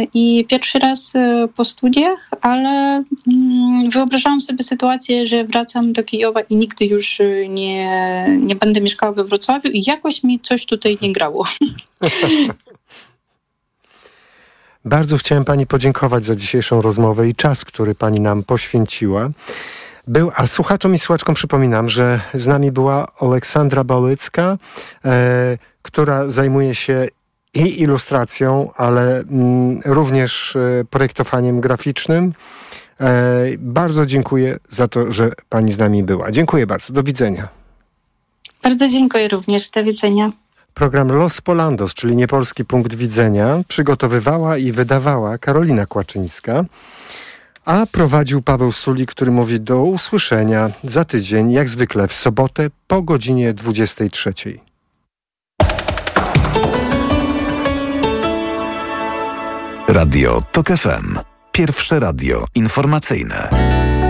i pierwszy raz po studiach, ale wyobrażałam sobie sytuację, że wracam do Kijowa i nigdy już nie będę mieszkała we Wrocławiu i jakoś mi coś tutaj nie grało. Bardzo chciałem pani podziękować za dzisiejszą rozmowę i czas, który pani nam poświęciła. A słuchaczom i słuchaczkom przypominam, że z nami była Aleksandra Bałycka, która zajmuje się i ilustracją, ale również projektowaniem graficznym. Bardzo dziękuję za to, że pani z nami była. Dziękuję bardzo. Do widzenia. Bardzo dziękuję również. Do widzenia. Program Los Polandos, czyli Niepolski Punkt Widzenia, przygotowywała i wydawała Karolina Kłaczyńska, a prowadził Paweł Sulik, który mówi do usłyszenia za tydzień, jak zwykle w sobotę po godzinie 23. Radio TOK FM. Pierwsze radio informacyjne.